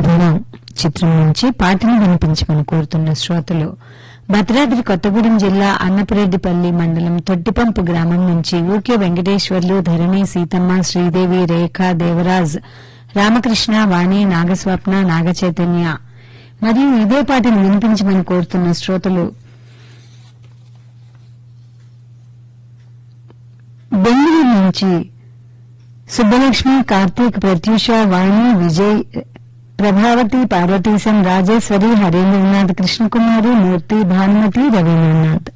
శోభనం చిత్రం నుంచి పాటను వినిపించమని కోరుతున్న శ్రోతలు భద్రాద్రి కొత్తగూడెం జిల్లా అన్నపురెడ్డిపల్లి మండలం తొట్టిపంపు గ్రామం నుంచి ఊకే వెంకటేశ్వర్లు, ధరణి, సీతమ్మ, శ్రీదేవి, రేఖ, దేవరాజ్, రామకృష్ణ, వాణి, నాగస్వప్న, నాగచైతన్య మరియు ఇదే పాటను వినిపించమని కోరుతున్న శ్రోతలు బెంగళూరు నుంచి సుబ్బలక్ష్మి, కార్తీక్, ప్రత్యూష, వాణి, విజయ్, ప్రభావతి, పార్వతీశం, రాజేశ్వరి, హరీంద్రనాథ్, కృష్ణకుమారి, మూర్తి, భానుమతి, రవీంద్రనాథ్.